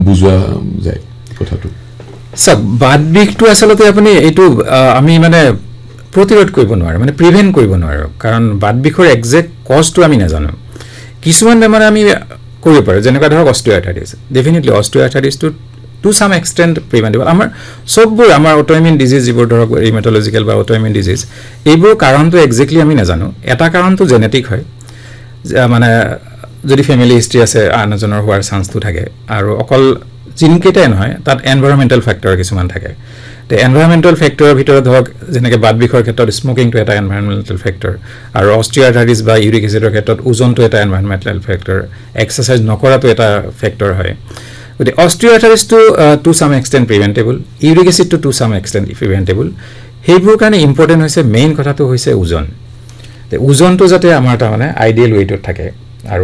বুজোৱা যায় কথাটো সব বাদ বিষটো আসলতে আপুনি এইটো আমি মানে প্ৰতিৰোধ কৰিব নোৱাৰো মানে প্ৰিভেন্ট কৰিব নোৱাৰো কাৰণ বাদ বিষৰ এক্সাক্ট কজটো আমি নাজানো কিছুমান বেমাৰ আমি কৰিব পাৰো যেনেকৈ ধৰক অস্টিওআৰ্থৰাইটিছ ডেফিনেটলি অস্টিওআৰ্থৰাইটিছ টু সাম এক্সটেন্ট প্ৰিভেন্টেবল আমাৰ সববোৰ আমাৰ অটোইমিউন ডিজিজ যিবোৰ ধৰক ৰিমেটলজিক্যাল বা অটোইমিউন ডিজিজ এইবোৰ কাৰণটো এক্সাক্টলি আমি নাজানো এটা কাৰণটো জেনেটিক হয় মানে যদি ফ্যামিলি হিষ্ট্ৰি আছে আনজনৰ হোৱাৰ চান্সটো থাকে আৰু অকল জিনকেইটাই নহয় তাত এনভাইৰনমেণ্টেল ফেক্টৰ কিছুমান থাকে তে এনভাইৰনমেণ্টেল ফেক্টৰৰ ভিতৰত ধৰক যেনেকৈ বাদ বিষৰ ক্ষেত্ৰত স্মোকিংটো এটা এনভাইৰনমেণ্টেল ফেক্টৰ আৰু অস্টিওআৰ্থৰাইটিছ বা ইউৰিক এচিডৰ ক্ষেত্ৰত ওজনটো এটা এনভাইৰনমেণ্টেল ফেক্টৰ এক্সাৰচাইজ নকৰাটো এটা ফেক্টৰ হয় গতিকে অস্টিওআৰ্থৰাইটিছটো to some extent প্ৰিভেন্টেবল uric এচিডটো to some extent প্ৰিভেন্টেবল সেইবোৰ কাৰণে ইম্পৰ্টেণ্ট হৈছে মেইন কথাটো হৈছে ওজন ওজনটো যাতে আমাৰ তাৰমানে আইডিয়েল ৱেইটত থাকে আৰু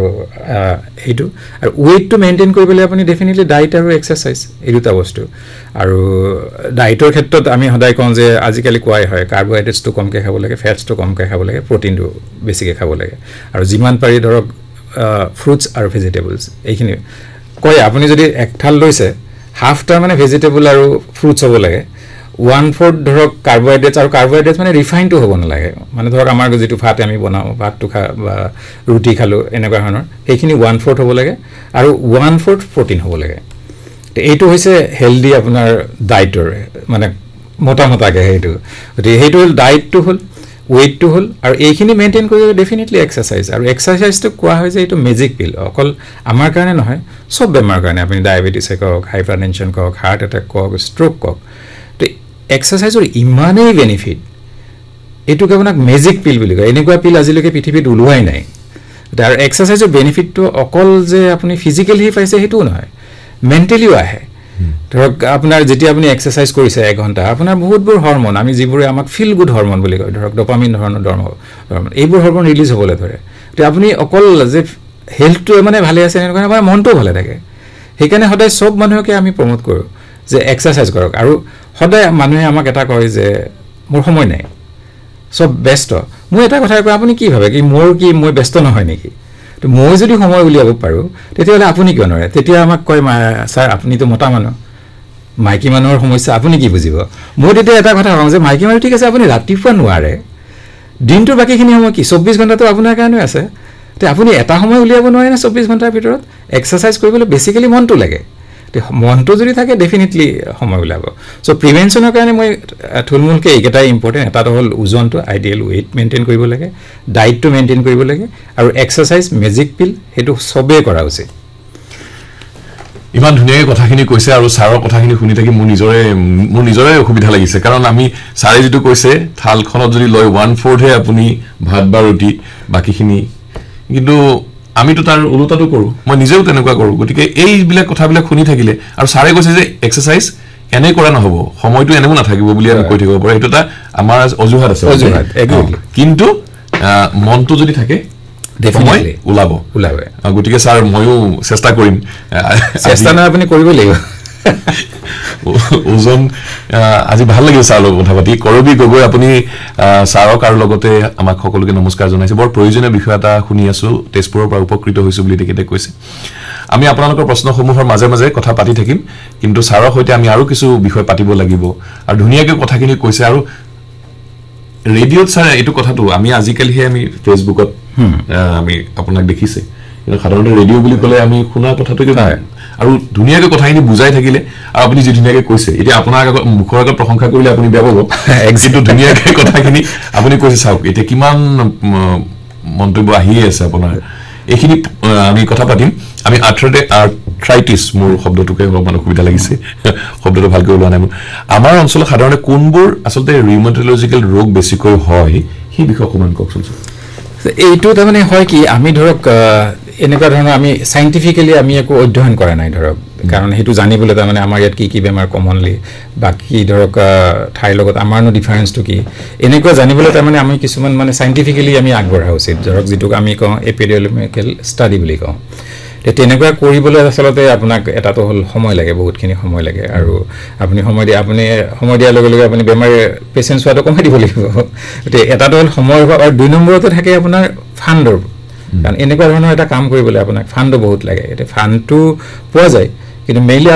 এইটো আৰু ৱেইটটো মেইনটেইন কৰিবলৈ আপুনি ডেফিনেটলি ডায়েট আৰু এক্সাৰচাইজ এই দুটা বস্তু আৰু ডায়েটৰ ক্ষেত্ৰত আমি সদায় কওঁ যে আজিকালি কোৱাই হয় কাৰ্বহাইড্ৰেটছটো কমকৈ খাব লাগে ফেটছটো কমকৈ খাব লাগে প্ৰটিনটো বেছিকৈ খাব লাগে আৰু যিমান পাৰি ধৰক ফ্ৰুটছ আৰু ভেজিটেবলছ এইখিনি কয় আপুনি যদি এক থাল লৈছে হাফটা মানে ভেজিটেবল আৰু ফ্ৰুটছ হ'ব লাগে 1/4 ধৰক কাৰ্বহাইড্ৰেটছ আৰু কাৰ্বহাইড্ৰেটছ মানে ৰিফাইনটো হ'ব নালাগে মানে ধৰক আমাৰ যিটো ভাত আমি বনাওঁ ভাতটো বা ৰুটি খালোঁ এনেকুৱা ধৰণৰ সেইখিনি 1/4 হ'ব লাগে আৰু 1/4 প্ৰটিন হ'ব লাগে এইটো হৈছে হেল্ডি আপোনাৰ ডায়েটৰ মানে মোটামোটাকৈ সেইটো গতিকে সেইটো হ'ল ডায়েটটো হ'ল ৱেইটটো হ'ল আৰু এইখিনি মেইনটেইন কৰিবলৈ ডেফিনেটলি এক্সাৰচাইজ আৰু এক্সাৰচাইজটো কোৱা হয় যে এইটো মেজিক পিল অকল আমাৰ কাৰণে নহয় চব বেমাৰৰ কাৰণে আপুনি ডায়েবেটিছে কওক হাইপাৰটেনশ্যন কওক হাৰ্ট এটেক কওক ষ্ট্ৰোক কওক এক্সাৰচাইজৰ ইমানেই বেনিফিট এইটোক আপোনাক মেজিক পিল বুলি কয় এনেকুৱা পিল আজিলৈকে পৃথিৱীত ওলোৱাই নাই আৰু এক্সাৰচাইজৰ বেনিফিটটো অকল যে আপুনি ফিজিকেলি পাইছে সেইটোও নহয় মেণ্টেলিও আহে ধৰক আপোনাৰ যেতিয়া আপুনি এক্সাৰচাইজ কৰিছে 1 ঘণ্টা আপোনাৰ বহুতবোৰ হৰমন আমি যিবোৰে আমাক ফিল গুড হৰমন বুলি কয় ধৰক ডপামিন ধৰণৰ হৰমন এইবোৰ হৰমন ৰিলিজ হ'বলৈ ধৰে তো আপুনি অকল যে হেল্থটো মানে ভালে আছে এনেকুৱা আপোনাৰ মনটোও ভালে থাকে সেইকাৰণে সদায় চব মানুহকে আমি প্ৰমোট কৰোঁ যে এক্সাৰচাইজ কৰক আৰু সদায় মানুহে আমাক এটা কয় যে মোৰ সময় নাই সব ব্যস্ত মই এটা কথা কওঁ আপুনি কি ভাবে কি মোৰ কি মই ব্যস্ত নহয় নেকি তো মই যদি সময় উলিয়াব পাৰোঁ তেতিয়াহ'লে আপুনি কিয় নোৱাৰে তেতিয়া আমাক কয় ছাৰ আপুনিতো মতা মানুহ মাইকী মানুহৰ সমস্যা আপুনি কি বুজিব মই তেতিয়া এটা কথা কওঁ যে মাইকী মানুহ ঠিক আছে আপুনি ৰাতিপুৱা নোৱাৰে দিনটোৰ বাকীখিনি সময় কি 24 ঘণ্টাটো আপোনাৰ কাৰণে আছে তে আপুনি এটা সময় উলিয়াব নোৱাৰে না 24 ঘণ্টাৰ ভিতৰত এক্সাৰচাইজ কৰিবলৈ বেছিকেলি মনটো লাগে মনটো যদি থাকে ডেফিনেটলি সময় ওলাব সো প্ৰিভেনশ্যনৰ কাৰণে মই থুলমূলকৈ এইকেইটাই ইম্পৰ্টেণ্ট এটাটো হ'ল ওজনটো আইডিয়েল ৱেইট মেইনটেইন কৰিব লাগে ডায়েটটো মেইনটেইন কৰিব লাগে আৰু এক্সাৰচাইজ মেজিক পিল সেইটো চবেই কৰা উচিত ইমান ধুনীয়াকৈ কথাখিনি কৈছে আৰু ছাৰৰ কথাখিনি শুনি থাকি মোৰ নিজৰে অসুবিধা লাগিছে কাৰণ আমি ছাৰে যিটো কৈছে থালখনত যদি লয় 1/4 হে আপুনি ভাত বা ৰুটি বাকীখিনি কিন্তু আমিতো তাৰ উলটাটো কৰোঁ মই নিজেও তেনেকুৱা কৰোঁ গতিকে এইবিলাক কথাবিলাক শুনি থাকিলে আৰু ছাৰে কৈছে যে এক্সাৰচাইজ এনে কৰা নহ'ব সময়টো এনেও নাথাকিব বুলি আমি কৈ থাকিব পাৰোঁ এইটো এটা আমাৰ অজুহাত আছে কিন্তু মনটো যদি থাকে সময় ওলাব গতিকে ছাৰ ময়ো চেষ্টা কৰিম চেষ্টা নহয় আপুনি কৰিব লাগিব ওজন আজি ভাল লাগিল ছাৰ লগত কথা পাতি কৰবী গগৈ আপুনি ছাৰক আৰু লগতে আমাক সকলোকে নমস্কাৰ জনাইছে বৰ প্ৰয়োজনীয় বিষয় এটা শুনি আছো তেজপুৰৰ পৰা উপকৃত হৈছো বুলি তেখেতে কৈছে আমি আপোনালোকৰ প্ৰশ্নসমূহৰ মাজে মাজে কথা পাতি থাকিম কিন্তু ছাৰৰ সৈতে আমি আৰু কিছু বিষয় পাতিব লাগিব আৰু ধুনীয়াকৈ কথাখিনি কৈছে আৰু ৰেডিঅ'ত ছাৰ এইটো কথাটো আমি আজিকালিহে আমি ফেচবুকত আমি আপোনাক দেখিছে কিন্তু সাধাৰণতে ৰেডিঅ' বুলি ক'লে আমি শুনা কথাটো কি নাই আৰু ধুনীয়াকৈ কথাখিনি বুজাই থাকিলে আৰু আপুনি যি ধুনীয়াকৈ কৈছে এতিয়া আপোনাৰ মুখৰ আগত প্ৰশংসা কৰিলে আপুনি বেয়া পাব একজিটো ধুনীয়াকৈ কথাখিনি আপুনি কৈছে চাওক এতিয়া কিমান মন্তব্য আহিয়ে আছে আপোনাৰ এইখিনি আমি কথা পাতিম আমি আৰ্থ্ৰাইটিছ মোৰ শব্দটোকে অলপমান অসুবিধা লাগিছে শব্দটো ভালকৈ ওলোৱা নাই আমাৰ অঞ্চলত সাধাৰণতে কোনবোৰ আচলতে ৰিউমেটলজিকেল ৰোগ বেছিকৈ হয় সেই বিষয়ে অকণমান কওকচোন এইটো তাৰমানে হয় কি আমি ধৰক এনেকুৱা ধৰণৰ আমি সাইন্টিফিক্যালি আমি একো অধ্যয়ন কৰা নাই ধৰক কাৰণ সেইটো জানিবলৈ তাৰমানে আমাৰ ইয়াত কি বেমাৰ কমনলি বাকি ধৰক ঠাইৰ লগত আমাৰনো ডিফাৰেন্সটো কি এনেকুৱা জানিবলৈ তাৰমানে আমি কিছুমান মানে সাইন্টিফিক্যালি আমি আগবঢ়া উচিত ধৰক যিটোক আমি কওঁ এপিডেমিয়েল ষ্টাডি বুলি কওঁ তেনেকুৱা কৰিবলৈ আচলতে আপোনাক এটাটো হ'ল সময় লাগে বহুতখিনি সময় লাগে আৰু আপুনি সময় দিয়াৰ লগে লগে আপুনি বেমাৰ পেচেণ্ট চোৱাটো কমাই দিব লাগিব এটাটো হ'ল সময় আৰু 2 নম্বৰতে থাকে আপোনাৰ ফাণ্ডৰ কাৰণ এনেকুৱা ধৰণৰ এটা কাম কৰিবলৈ আপোনাক ফাণ্ডো বহুত লাগে এতিয়া ফাণ্ডটো পোৱা যায় কিন্তু মেইনলি